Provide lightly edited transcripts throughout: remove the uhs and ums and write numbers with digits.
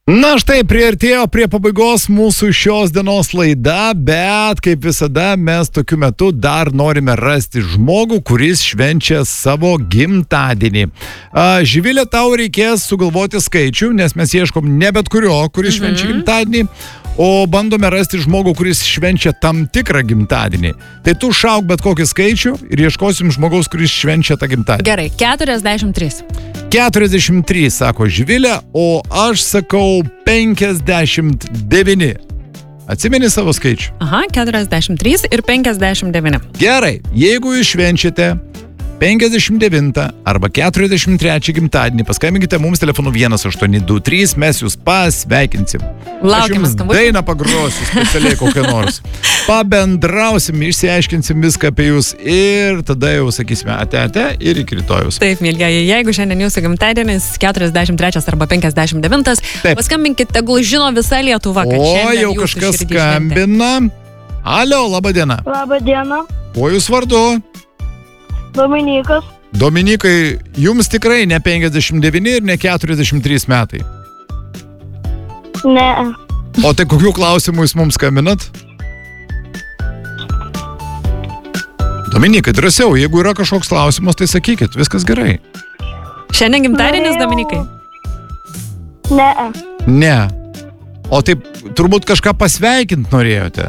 Na štai, priartėjo prie pabaigos mūsų šios dienos laida, bet kaip visada mes tokiu metu dar norime rasti žmogų, kuris švenčia savo gimtadienį. Živilė, tau reikės sugalvoti skaičių, nes mes ieškom ne bet kurio, kuris švenčia gimtadienį, o bandome rasti žmogų, kuris švenčia tam tikrą gimtadienį. Tai tu šauk bet kokį skaičių ir ieškosim žmogaus, kuris švenčia tą gimtadienį. Gerai, 43. 43, sako Živilė, o aš sakau 59. Atsimeni savo skaičių? Aha, 43 ir 59. Gerai, jeigu jūs švenčiate 59 arba 43 gimtadienį, paskambinkite mums telefonu 1823, mes jūs pasveikinsim. Laukiame skambučių. skambučių. Dainą pagrosiu specialiai kokią nors. Pabendrausim, išsiaiškinsim viską apie jūs ir tada jau sakysime ate ir iki rytojaus. Taip, mėlyjeji, jeigu šiandien jūsų gimtadienis 43 arba 59, paskambinkite, tegul žino visa Lietuva, kad O, šiandien jau jūsų kažkas širdį šventė. skambina. Alio, laba diena. Labą dieną, Kuo jūs vardu? Dominikas. Dominikai, jums tikrai ne 59 ir ne 43 metai. Ne, O tai kokių klausimų jūs mums skambinat? Dominikai, drąsiau, jeigu yra kažkoks klausimas, tai sakykit, viskas gerai. Šiandien gimtadienis, Dominikai? ne, Ne. O taip, turbūt kažką pasveikint norėjote.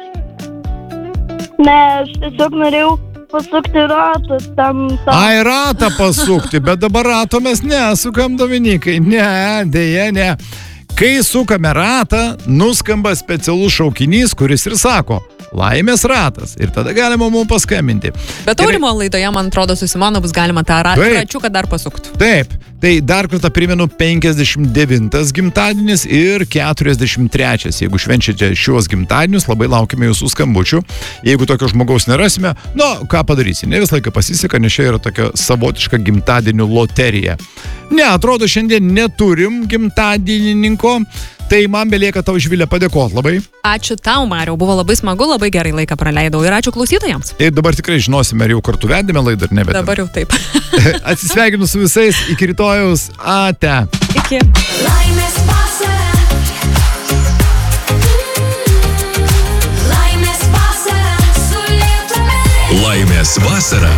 ne, aš tiesiog norėjau pasukti ratą tam. Ai, ratą pasukti, bet dabar rato mes nesukam, Dominikai. Ne, dėja, ne. Kai sukame ratą, nuskamba specialus šaukinys, kuris ir sako laimės ratas. Ir tada galima mums paskambinti. Bet aurimo laidoje, man atrodo, su Simonu bus galima tą Taip. račiuką dar pasukti. Taip, tai dar kartą primenu 59 gimtadienis ir 43. Jeigu švenčiate šiuos gimtadienius, labai laukime jūsų skambučių. Jeigu tokio žmogaus nerasime, ką padarysi? Ne visą laiką pasiseka, nes čia yra tokia savotiška gimtadienių loterija. Ne, atrodo, šiandien neturim gimtadienininko, tai man belieka tau, Živilė, padėkoti labai. Ačiū tau, Mariau, buvo labai smagu, labai gerai laiką praleidau ir ačiū klausytojams. Ir dabar tikrai žinosime, ar jau kartu vedėme laidą ar nevedėme. Dabar jau taip. Atsisveikinu su visais, iki rytojaus, ate. Iki. Laimės vasara. Laimės vasara su Lietuva. Laimės vasara